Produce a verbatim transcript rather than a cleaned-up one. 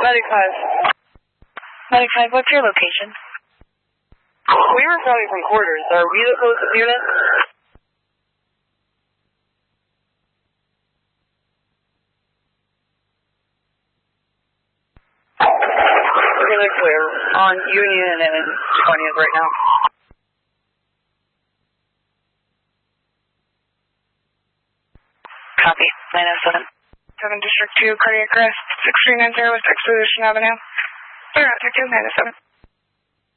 Medic five. Medic five, what's your location? We were coming from quarters. Are we the closest unit? Really clear. On Union and twentieth right now. Copy. nine oh seven. seven District two, cardiac arrest, six three nine zero West Exposition Avenue. Clear out, two nine oh seven.